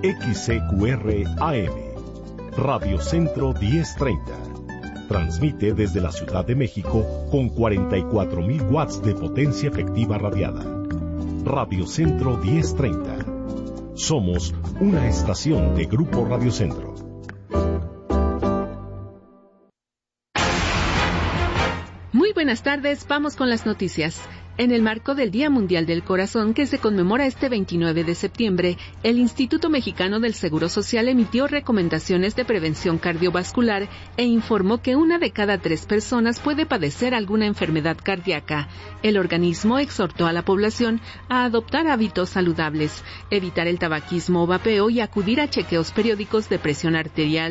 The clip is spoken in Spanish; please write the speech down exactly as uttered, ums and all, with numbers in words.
X C Q R A M, Radio Centro diez treinta. Transmite desde la Ciudad de México con cuarenta y cuatro mil watts de potencia efectiva radiada. Radio Centro diez treinta. Somos una estación de Grupo Radio Centro. Muy buenas tardes, vamos con las noticias. En el marco del Día Mundial del Corazón, que se conmemora este veintinueve de septiembre, el Instituto Mexicano del Seguro Social emitió recomendaciones de prevención cardiovascular e informó que una de cada tres personas puede padecer alguna enfermedad cardíaca. El organismo exhortó a la población a adoptar hábitos saludables, evitar el tabaquismo o vapeo y acudir a chequeos periódicos de presión arterial,